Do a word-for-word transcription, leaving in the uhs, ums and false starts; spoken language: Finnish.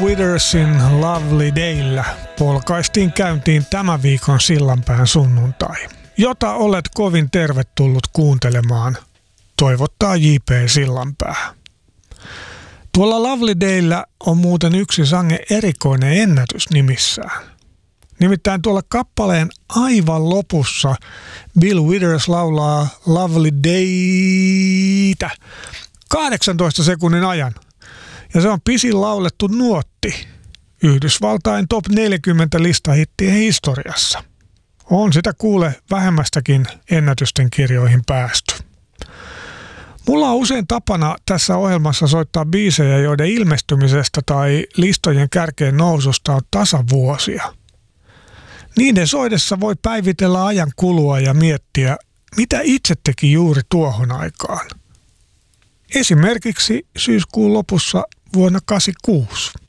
Withersin Lovely Dayllä polkaistiin käyntiin tämän viikon Sillanpään sunnuntai, jota olet kovin tervetullut kuuntelemaan, toivottaa J P Sillanpää. Tuolla Lovely Dayllä on muuten yksi sangen erikoinen ennätys nimissään. Nimittäin tuolla kappaleen aivan lopussa Bill Withers laulaa Lovely Daytä kahdeksantoista sekunnin ajan. Ja se on pisin laulettu nuotti Yhdysvaltain top neljäkymmentä listahittien historiassa. On sitä kuule vähemmästäkin ennätysten kirjoihin päästy. Mulla on usein tapana tässä ohjelmassa soittaa biisejä, joiden ilmestymisestä tai listojen kärkeen noususta on tasavuosia. Niiden soidessa voi päivitellä ajan kulua ja miettiä, mitä itse teki juuri tuohon aikaan. Esimerkiksi syyskuun lopussa vuonna kahdeksankymmentäkuusi.